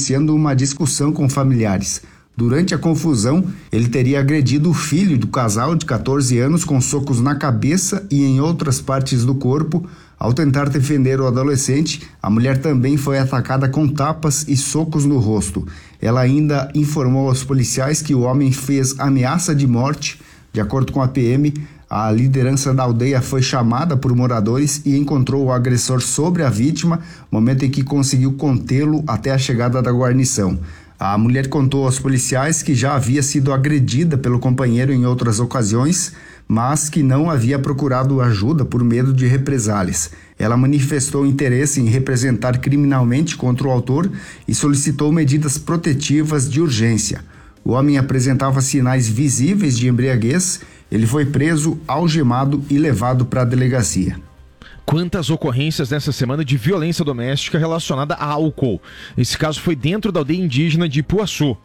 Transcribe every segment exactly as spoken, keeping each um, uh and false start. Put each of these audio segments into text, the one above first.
iniciando uma discussão com familiares. Durante a confusão, ele teria agredido o filho do casal de catorze anos com socos na cabeça e em outras partes do corpo. Ao tentar defender o adolescente, a mulher também foi atacada com tapas e socos no rosto. Ela ainda informou aos policiais que o homem fez ameaça de morte. De acordo com a P M, a liderança da aldeia foi chamada por moradores e encontrou o agressor sobre a vítima, momento em que conseguiu contê-lo até a chegada da guarnição. A mulher contou aos policiais que já havia sido agredida pelo companheiro em outras ocasiões, mas que não havia procurado ajuda por medo de represálias. Ela manifestou interesse em representar criminalmente contra o autor e solicitou medidas protetivas de urgência. O homem apresentava sinais visíveis de embriaguez. Ele foi preso, algemado e levado para a delegacia. Quantas ocorrências nessa semana de violência doméstica relacionada a álcool. Esse caso foi dentro da aldeia indígena de Ipuaçu.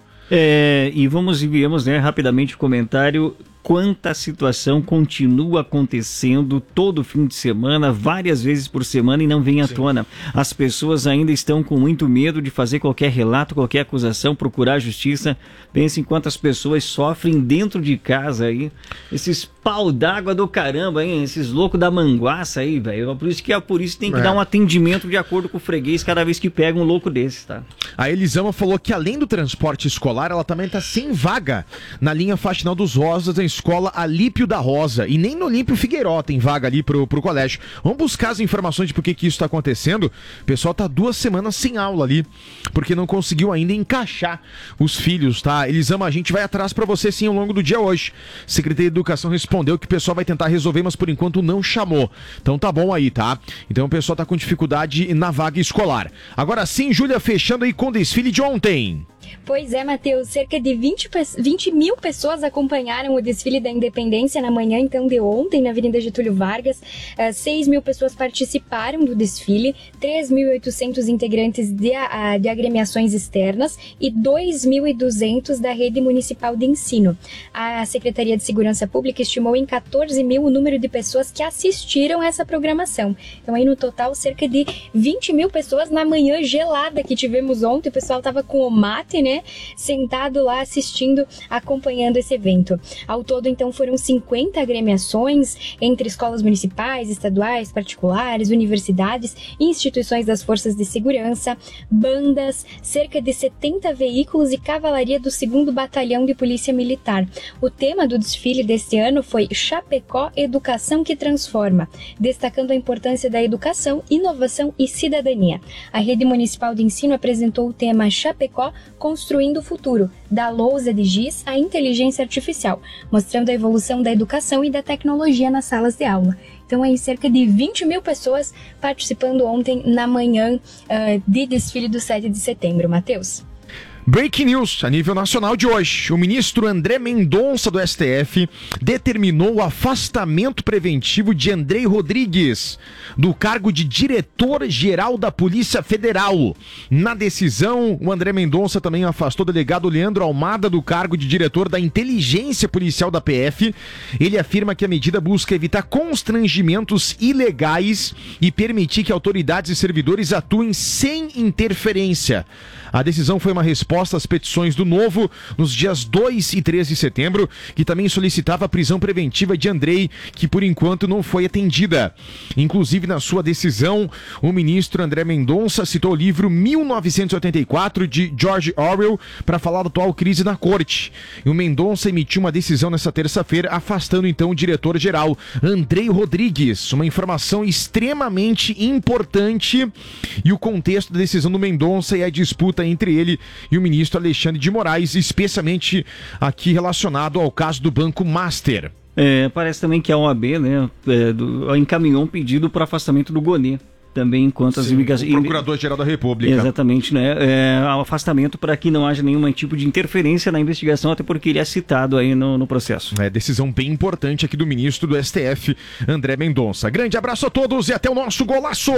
É, e vamos enviamos, né, rapidamente o comentário. Quanta situação continua acontecendo todo fim de semana, várias vezes por semana, e não vem à Sim. tona. As pessoas ainda estão com muito medo de fazer qualquer relato, qualquer acusação, procurar a justiça. Pense em quantas pessoas sofrem dentro de casa aí. Esses pau d'água do caramba, hein? Esses loucos da manguaça aí, velho. Por isso que a polícia tem que é. dar um atendimento de acordo com o freguês cada vez que pega um louco desse, tá? A Elisama falou que além do transporte escolar, ela também está sem vaga na linha Faxinal dos Rosas, em escola Alípio da Rosa, e nem no Olímpio Figueiró tem vaga ali pro, pro colégio. Vamos buscar as informações de por que que isso está acontecendo. O pessoal tá duas semanas sem aula ali, porque não conseguiu ainda encaixar os filhos, tá? Elisama, a gente vai atrás para você sim ao longo do dia hoje. Secretaria de Educação respondeu que o pessoal vai tentar resolver, mas por enquanto não chamou. Então tá bom aí, tá? Então o pessoal tá com dificuldade na vaga escolar. Agora sim, Júlia, fechando aí com o desfile de ontem. Pois é, Matheus, cerca de vinte mil pessoas acompanharam o desfile da Independência na manhã, então, de ontem, na Avenida Getúlio Vargas. Uh, seis mil pessoas participaram do desfile, três mil e oitocentos integrantes de, uh, de agremiações externas e dois mil e duzentos da rede municipal de ensino. A Secretaria de Segurança Pública estimou em catorze mil o número de pessoas que assistiram a essa programação. Então, aí no total, cerca de vinte mil pessoas na manhã gelada que tivemos ontem. O pessoal estava com o mate, né, sentado lá assistindo, acompanhando esse evento. Ao todo, então, foram cinquenta agremiações entre escolas municipais, estaduais, particulares, universidades, instituições das forças de segurança, bandas, cerca de setenta veículos e cavalaria do segundo Batalhão de Polícia Militar. O tema do desfile deste ano foi Chapecó, Educação que Transforma, destacando a importância da educação, inovação e cidadania. A Rede Municipal de Ensino apresentou o tema Chapecó, Construindo o Futuro, da lousa de giz à inteligência artificial, mostrando a evolução da educação e da tecnologia nas salas de aula. Então, aí, cerca de vinte mil pessoas participando ontem na manhã uh, de desfile do sete de setembro. Matheus? Breaking news a nível nacional de hoje. O ministro André Mendonça do S T F determinou o afastamento preventivo de Andrei Rodrigues do cargo de diretor-geral da Polícia Federal. Na decisão, o André Mendonça também afastou o delegado Leandro Almada do cargo de diretor da Inteligência Policial da P F. Ele afirma que a medida busca evitar constrangimentos ilegais e permitir que autoridades e servidores atuem sem interferência. A decisão foi uma resposta às petições do Novo nos dias dois e três de setembro, que também solicitava a prisão preventiva de Andrei, que por enquanto não foi atendida. Inclusive, na sua decisão, o ministro André Mendonça citou o livro mil novecentos e oitenta e quatro de George Orwell para falar da atual crise na corte. E o Mendonça emitiu uma decisão nessa terça-feira, afastando então o diretor-geral Andrei Rodrigues. Uma informação extremamente importante, e o contexto da decisão do Mendonça é a disputa entre ele e o ministro Alexandre de Moraes, especialmente aqui relacionado ao caso do Banco Master. É, parece também que a O A B, né, é, do, encaminhou um pedido para afastamento do Gonê. Também enquanto as investigações. O Procurador-Geral da República. Exatamente, né? É, afastamento para que não haja nenhum tipo de interferência na investigação, até porque ele é citado aí no, no processo. É, decisão bem importante aqui do ministro do S T F, André Mendonça. Grande abraço a todos e até o nosso golaço!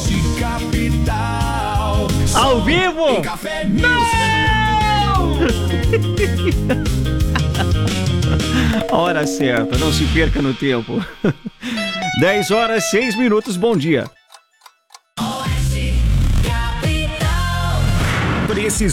Capital, ao vivo! Não! Hora certa, não se perca no tempo. dez horas, seis minutos, bom dia.